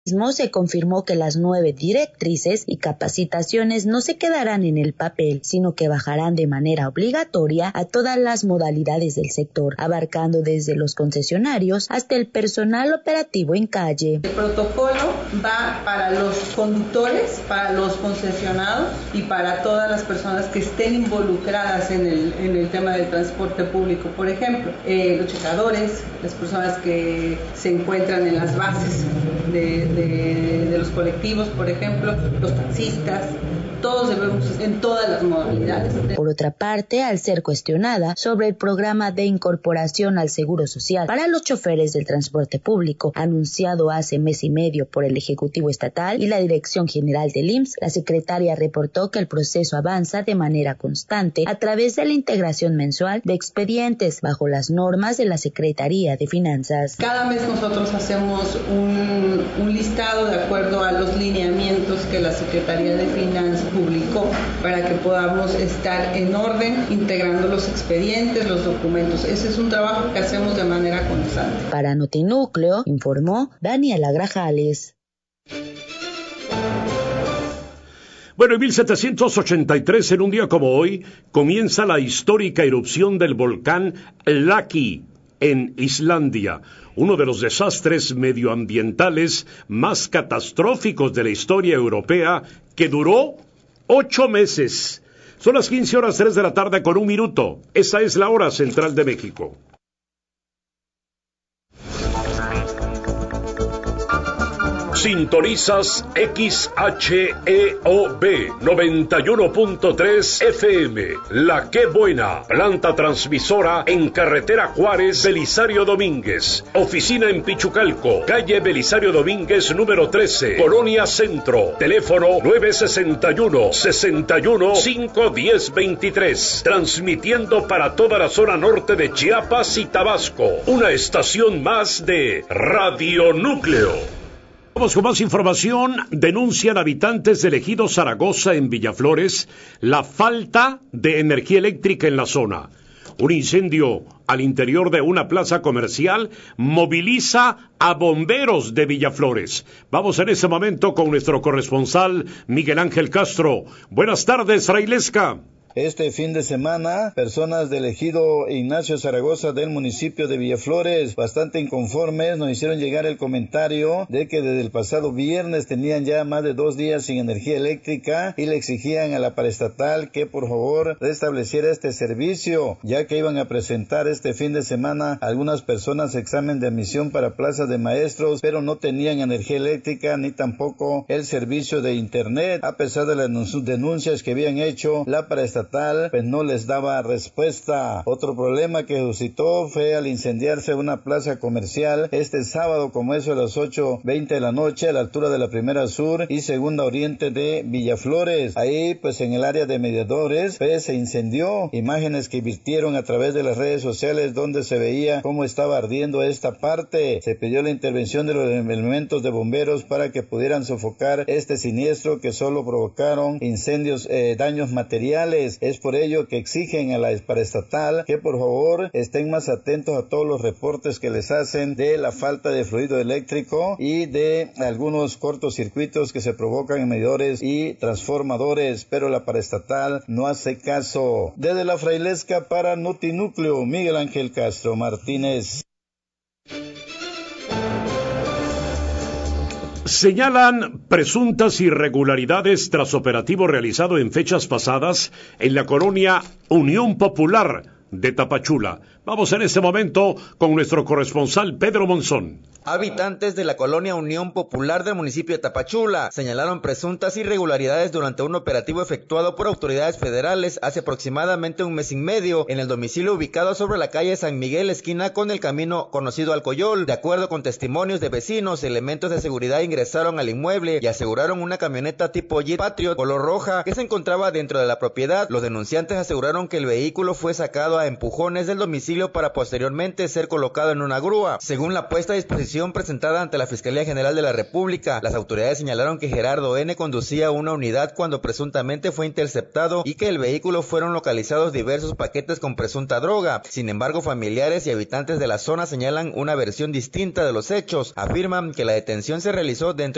Se confirmó que las 9 directrices y capacitaciones no se quedarán en el papel, sino que bajarán de manera obligatoria a todas las modalidades del sector, abarcando desde los concesionarios hasta el personal operativo en calle. El protocolo va para los conductores, para los concesionados y para todas las personas que estén involucradas en el tema del transporte público. Por ejemplo, los checadores, las personas que se encuentran en las bases de los colectivos, por ejemplo, los taxistas, todos debemos en todas las modalidades. Por otra parte, al ser cuestionada sobre el programa de incorporación al Seguro Social para los choferes del transporte público, anunciado hace mes y medio por el Ejecutivo Estatal y la Dirección General del IMSS, la secretaria reportó que el proceso avanza de manera constante a través de la integración mensual de expedientes bajo las normas de la Secretaría de Finanzas. Cada mes nosotros hacemos un listado de acuerdo a los lineamientos que la Secretaría de Finanzas publicó para que podamos estar en orden, integrando los expedientes, los documentos. Ese es un trabajo que hacemos de manera constante. Para Notinúcleo, informó Daniela Grajales. Bueno, en 1783, en un día como hoy, comienza la histórica erupción del volcán Laki en Islandia, uno de los desastres medioambientales más catastróficos de la historia europea, que duró 8 meses. Son las 15:03 de la tarde con 1 minuto. Esa es la hora central de México. Sintonizas XHEOB 91.3 FM. La Qué Buena, planta transmisora en carretera Juárez, Belisario Domínguez. Oficina en Pichucalco, calle Belisario Domínguez número 13, Colonia Centro. Teléfono 961-61-510-23. Transmitiendo para toda la zona norte de Chiapas y Tabasco. Una estación más de Radio Núcleo. Vamos con más información. Denuncian habitantes del ejido Zaragoza en Villaflores la falta de energía eléctrica en la zona. Un incendio al interior de una plaza comercial moviliza a bomberos de Villaflores. Vamos en ese momento con nuestro corresponsal Miguel Ángel Castro. Buenas tardes, Frailesca. Este fin de semana, personas del ejido Ignacio Zaragoza del municipio de Villaflores, bastante inconformes, nos hicieron llegar el comentario de que desde el pasado viernes tenían ya más de 2 días sin energía eléctrica y le exigían a la paraestatal que por favor restableciera este servicio, ya que iban a presentar este fin de semana algunas personas examen de admisión para plazas de maestros, pero no tenían energía eléctrica ni tampoco el servicio de internet, a pesar de las denuncias que habían hecho la paraestatal, pues no les daba respuesta. Otro problema que suscitó fue al incendiarse una plaza comercial este sábado como eso a las 8:20 de la noche a la altura de la Primera Sur y Segunda Oriente de Villaflores. Ahí pues en el área de mediadores pues se incendió, imágenes que virtieron a través de las redes sociales donde se veía cómo estaba ardiendo esta parte. Se pidió la intervención de los elementos de bomberos para que pudieran sofocar este siniestro que solo provocaron incendios, daños materiales. Es por ello que exigen a la paraestatal que por favor estén más atentos a todos los reportes que les hacen de la falta de fluido eléctrico y de algunos cortocircuitos que se provocan en medidores y transformadores, pero la paraestatal no hace caso. Desde la Frailesca para Notinúcleo, Miguel Ángel Castro Martínez. Señalan presuntas irregularidades tras operativo realizado en fechas pasadas en la colonia Unión Popular de Tapachula. Vamos en este momento con nuestro corresponsal Pedro Monzón. Habitantes de la colonia Unión Popular del municipio de Tapachula señalaron presuntas irregularidades durante un operativo efectuado por autoridades federales hace aproximadamente 1 mes y medio en el domicilio ubicado sobre la calle San Miguel, esquina con el camino conocido al Coyol. De acuerdo con testimonios de vecinos, elementos de seguridad ingresaron al inmueble y aseguraron una camioneta tipo Jeep Patriot color roja que se encontraba dentro de la propiedad. Los denunciantes aseguraron que el vehículo fue sacado a empujones del domicilio para posteriormente ser colocado en una grúa. Según la puesta a disposición presentada ante la Fiscalía General de la República, las autoridades señalaron que Gerardo N. conducía una unidad cuando presuntamente fue interceptado y que el vehículo fueron localizados diversos paquetes con presunta droga. Sin embargo, familiares y habitantes de la zona señalan una versión distinta de los hechos. Afirman que la detención se realizó dentro